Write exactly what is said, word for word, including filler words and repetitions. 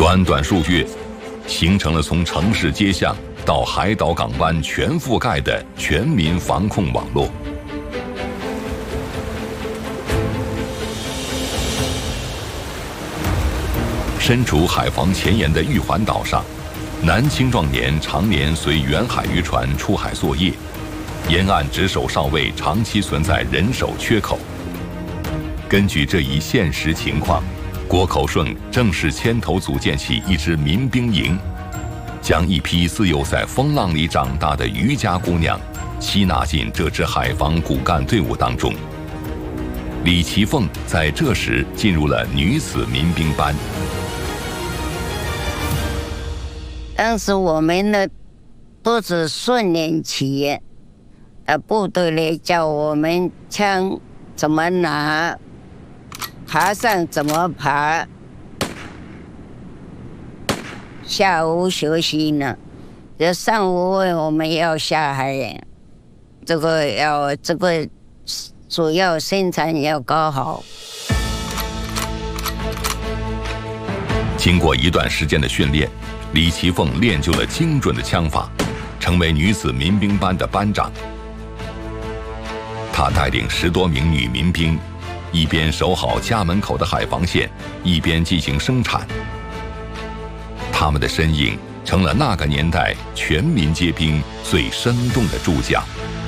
短短数月，形成了从城市街巷到海岛港湾全覆盖的全民防控网络。身处海防前沿的玉环岛上，男青壮年常年随远海渔船出海作业，沿岸值守哨位长期存在人手缺口。根据这一现实情况，郭口顺正式牵头组建起一支民兵营，将一批自幼在风浪里长大的渔家姑娘吸纳进这支海防骨干队伍当中。李奇凤在这时进入了女子民兵班。 当时我们的都是训练期，呃，部队里教我们枪怎么拿，爬上怎么爬。下午休息呢，这上午我们要下海，这个要这个主要生产要搞好。 经过一段时间的训练，李奇凤练就了精准的枪法，成为女子民兵班的班长。她带领十多名女民兵，一边守好家门口的海防线，一边进行生产。他们的身影成了那个年代全民皆兵最生动的注脚。